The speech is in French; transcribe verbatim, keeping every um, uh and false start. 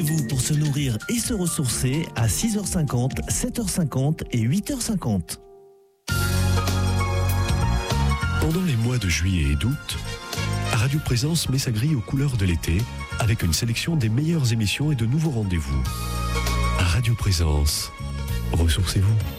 rendez-vous pour se nourrir et se ressourcer à six heures cinquante, sept heures cinquante et huit heures cinquante. Pendant les mois de juillet et d'août, Radio Présence met sa grille aux couleurs de l'été avec une sélection des meilleures émissions et de nouveaux rendez-vous. Radio Présence, ressourcez-vous.